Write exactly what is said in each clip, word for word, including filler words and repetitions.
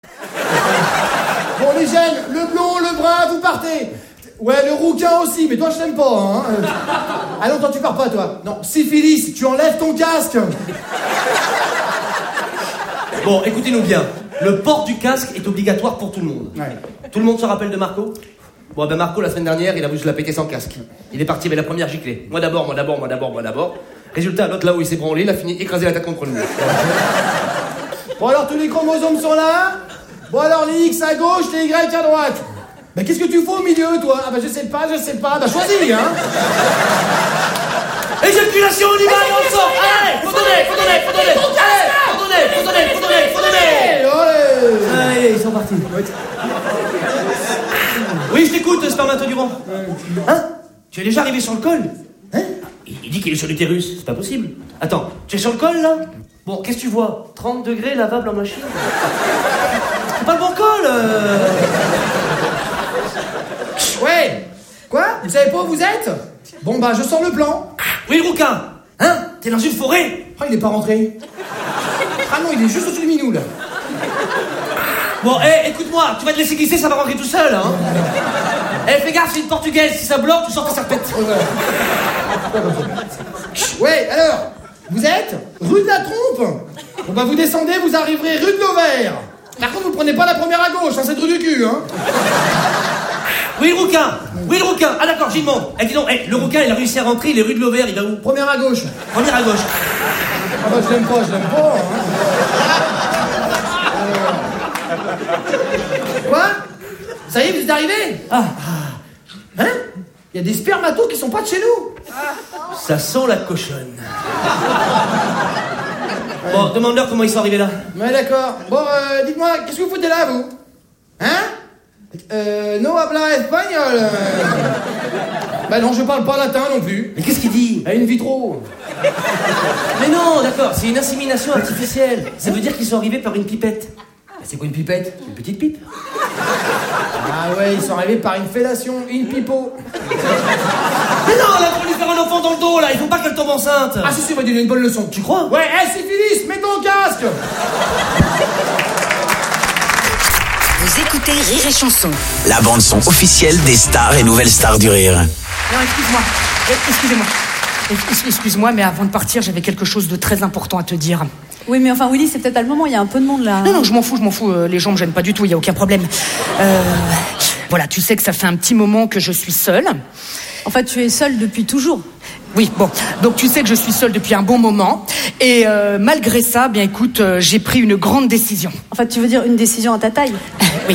Bon, les jeunes, le blond, le brun, vous partez. Ouais, le rouquin aussi, mais toi, je t'aime pas, hein. Ah non, toi, tu pars pas, toi. Non, syphilis, tu enlèves ton casque. Bon, écoutez-nous bien. Le port du casque est obligatoire pour tout le monde. Ouais. Tout le monde se rappelle de Marco ? Bon, ben Marco, la semaine dernière, il a voulu se la péter sans casque. Il est parti avec la première giclée. Moi d'abord, moi d'abord, moi d'abord, moi d'abord. Résultat, l'autre là où il s'est branlé, il a fini écrasé la tête contre le mur. Bon, alors, tous les chromosomes sont là. Bon, alors, les X à gauche, les Y à droite. Bah, qu'est-ce que tu fais au milieu, toi? Ah, bah, je sais pas, je sais pas. Bah, choisis, hein. Éjaculation, on y va et on sort. Allez, faut donner, faut donner, faut donner. Allez, faut donner, faut donner, faut donner, faut donner. Allez, Allez, ils sont partis. Oui, je t'écoute, Spermato Durand. Hein? Tu es déjà arrivé sur le col? Hein? Il, il dit qu'il est sur l'utérus, c'est pas possible. Attends, tu es sur le col, là? Bon, qu'est-ce que tu vois? trente degrés, lavable en machine? C'est pas le bon col, euh... Ouais. Quoi? Vous savez pas où vous êtes? Bon, bah, je sors le plan. Oui, le rouquin. Hein? T'es dans une forêt? Ah, il est pas rentré. Ah non, il est juste au-dessus de Minou, là. Bon, hé, hey, écoute-moi, tu vas te laisser glisser, ça va rentrer tout seul, hein. Eh, hey, fais gaffe, c'est une portugaise, si ça bloque, tu sors ta serpette. Ouais, alors, vous êtes rue de la Trompe. Bon, bah, vous descendez, vous arriverez rue de l'Auvert. Par contre, vous prenez pas la première à gauche, hein, c'est rue du cul, hein. Oui, le rouquin. Oui, le rouquin. Ah, d'accord, j'y demande. Eh, dis donc, hey, le rouquin, il a réussi à rentrer, il est rue de l'Auvert, il va où? Première à gauche. Première à gauche. Ah, bah, je l'aime pas, je l'aime pas, hein. Quoi? Ça y est, vous êtes arrivés? Ah. Hein? Il y a des spermatos qui sont pas de chez nous. Ça sent la cochonne. Bon, demande-leur comment ils sont arrivés là. Ouais, d'accord. Bon, euh, dites-moi, qu'est-ce que vous foutez là, vous? Hein? Euh, no habla espagnol. Bah non, je parle pas latin non plus. Mais qu'est-ce qu'il dit? In vitro. Mais non, d'accord, c'est une insémination artificielle. Ça veut dire qu'ils sont arrivés par une pipette. C'est quoi une pipette? Une petite pipe. Ah ouais, ils sont arrivés par une fellation, une pipeau. Mais non, là, pour lui faire un enfant dans le dos, là, il faut pas qu'elle tombe enceinte. Ah si, si, on va donner une bonne leçon. Tu crois? Ouais, hé, syphilis, mets ton casque. Vous écoutez Rire et Chanson. La bande-son officielle des stars et nouvelles stars du rire. Non, excuse-moi. Excusez-moi. Excuse-moi, mais avant de partir, j'avais quelque chose de très important à te dire. Oui, mais enfin, Willy, c'est peut-être pas le moment, il y a un peu de monde là. Non, non, je m'en fous, je m'en fous. Les gens me gênent pas du tout, il y a aucun problème. Euh, voilà, tu sais que ça fait un petit moment que je suis seule. En fait, tu es seule depuis toujours. Oui, bon, donc tu sais que je suis seule depuis un bon moment. Et euh, malgré ça, bien écoute, euh, j'ai pris une grande décision. En fait, tu veux dire une décision à ta taille? Oui.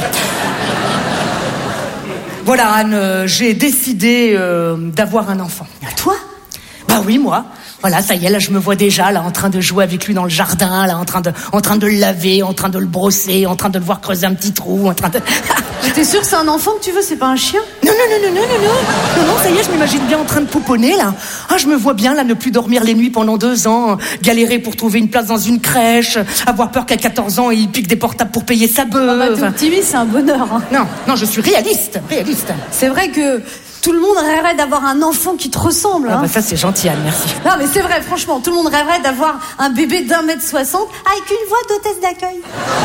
Voilà, Anne, euh, j'ai décidé euh, d'avoir un enfant. Toi? Bah oui, moi. Voilà, ça y est, là, je me vois déjà, là, en train de jouer avec lui dans le jardin, là, en train de, en train de le laver, en train de le brosser, en train de le voir creuser un petit trou, en train de... T'es sûr que c'est un enfant que tu veux, c'est pas un chien? Non, non, non, non, non, non, non, non, non, ça y est, je m'imagine bien en train de pouponner, là. Ah, je me vois bien, là, ne plus dormir les nuits pendant deux ans, galérer pour trouver une place dans une crèche, avoir peur qu'à quatorze ans, il pique des portables pour payer sa beuve. Ah bah, t'es optimiste, c'est un bonheur. Hein. Non, non, je suis réaliste, réaliste. C'est vrai que tout le monde rêverait d'avoir un enfant qui te ressemble. Hein. Ah bah ça, c'est gentil, Anne, merci. Non, mais c'est vrai, franchement, tout le monde rêverait d'avoir un bébé d'un mètre soixante avec une voix d'hôtesse d'accueil.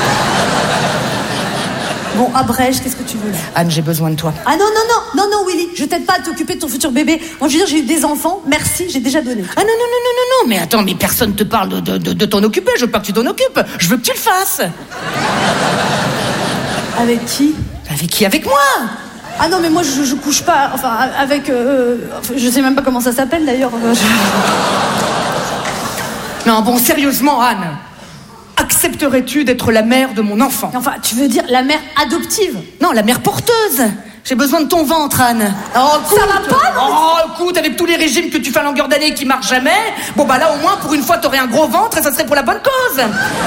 Bon, abrège, qu'est-ce que tu veux là? Anne, j'ai besoin de toi. Ah non, non, non, non, non, Willy, je t'aide pas à t'occuper de ton futur bébé. Moi, je veux dire, j'ai eu des enfants, merci, j'ai déjà donné. Ah non, non, non, non, non, non, mais attends, mais personne te parle de, de, de, de t'en occuper, je veux pas que tu t'en occupes, je veux que tu le fasses. Avec qui? Avec qui? Avec moi. Ah non, mais moi, je, je couche pas, enfin, avec... Euh, enfin, je sais même pas comment ça s'appelle, d'ailleurs. Je... Non, bon, sérieusement, Anne, accepterais-tu d'être la mère de mon enfant? Enfin, tu veux dire la mère adoptive? Non, la mère porteuse. J'ai besoin de ton ventre, Anne. Oh, écoute, ça va pas, non? Oh, écoute, avec tous les régimes que tu fais à longueur d'année qui marchent jamais, bon, bah là, au moins, pour une fois, t'aurais un gros ventre et ça serait pour la bonne cause.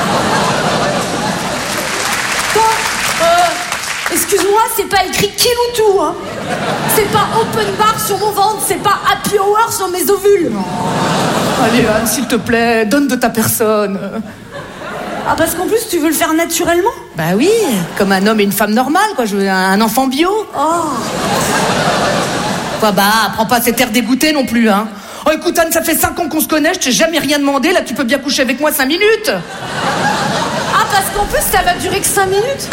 Toi, euh... excuse-moi, c'est pas écrit kill ou tout, hein. C'est pas open bar sur mon ventre, c'est pas happy hour sur mes ovules. Oh. Allez, Anne, s'il te plaît, donne de ta personne. Ah, parce qu'en plus, tu veux le faire naturellement? Bah oui, comme un homme et une femme normale, quoi. Je veux un enfant bio. Oh. Quoi, bah, prends pas cet air dégoûté non plus, hein. Oh, écoute, Anne, ça fait cinq ans qu'on se connaît, je t'ai jamais rien demandé, là, tu peux bien coucher avec moi cinq minutes. Ah, parce qu'en plus, ça va durer que cinq minutes.